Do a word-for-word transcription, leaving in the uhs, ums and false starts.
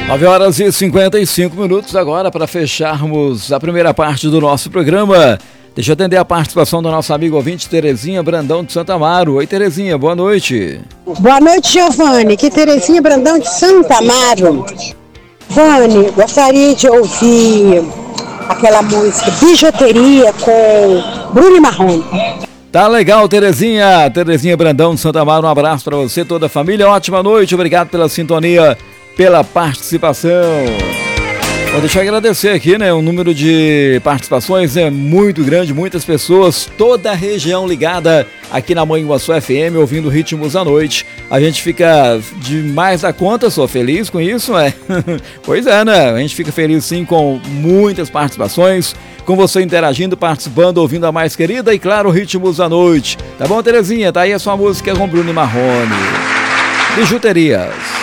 nove horas e cinquenta e cinco minutos agora para fecharmos a primeira parte do nosso programa. Deixa eu atender a participação do nosso amigo ouvinte Terezinha Brandão de Santa Amaro. Oi, Terezinha, boa noite. Boa noite, Giovanni. Aqui Terezinha Brandão de Santa Amaro. Giovanni, gostaria de ouvir aquela música Bijuteria com Bruno e Marrone. Tá legal, Terezinha. Terezinha Brandão de Santa Amaro, um abraço para você, toda a família. Ótima noite, obrigado pela sintonia, pela participação. Vou deixar eu agradecer aqui, né? O número de participações é muito grande, muitas pessoas, toda a região ligada aqui na Manhuaçu F M, ouvindo Ritmos à Noite. A gente fica demais da conta, sou feliz com isso, é? Pois é, né? A gente fica feliz sim com muitas participações, com você interagindo, participando, ouvindo a mais querida e, claro, Ritmos à Noite. Tá bom, Terezinha? Tá aí a sua música com Bruno e Marrone. Bijuterias.